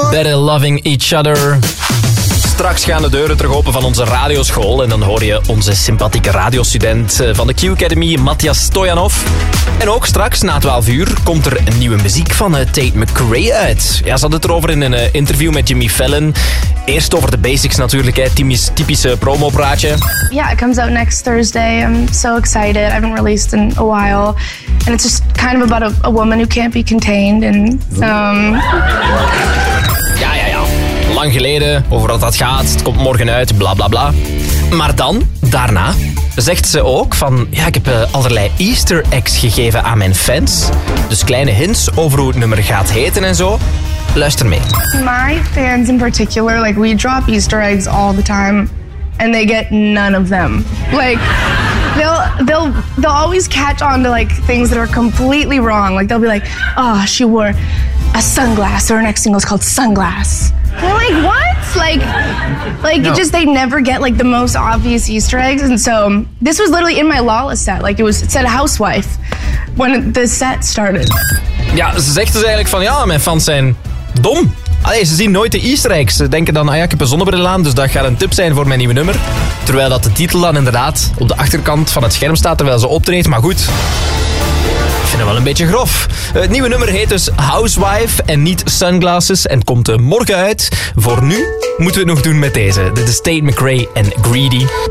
Better Loving Each Other. Straks gaan de deuren terug open van onze radioschool en dan hoor je onze sympathieke radiostudent van de Q-Academy, Matthias Stojanov. En ook straks, na 12 uur, komt er een nieuwe muziek van Tate McRae uit. Ja, ze had het erover in een interview met Jimmy Fallon. Eerst over de basics natuurlijk, hè. Typische promopraatje. Yeah, it comes out next Thursday. I'm so excited. I haven't released in a while. And it's just kind of about a woman who can't be contained. And, Ja. Lang geleden, over wat dat gaat. Het komt morgen uit, bla bla bla. Maar dan, daarna, zegt ze ook van... Ja, ik heb allerlei Easter eggs gegeven aan mijn fans. Dus kleine hints over hoe het nummer gaat heten en zo. Luister mee. My fans in particular, like, we drop Easter eggs all the time. And they get none of them. Like... They'll always catch on to like things that are completely wrong. Like they'll be like, oh, she wore a sunglass. Her next single is called Sunglass. They're like, what? Like no. They never get like the most obvious Easter eggs. And so this was literally in my Lawless set. Like it said housewife when the set started. Ja, ze zegt dus eigenlijk van ja, mijn fans zijn dom. Allee, ze zien nooit de Easter eggs. Ze denken dan, ik heb een zonnebril aan, dus dat gaat een tip zijn voor mijn nieuwe nummer. Terwijl dat de titel dan inderdaad op de achterkant van het scherm staat terwijl ze optreedt. Maar goed, ik vind het wel een beetje grof. Het nieuwe nummer heet dus Housewife en niet Sunglasses en komt morgen uit. Voor nu moeten we het nog doen met deze. Dit is Tate McRae en Greedy.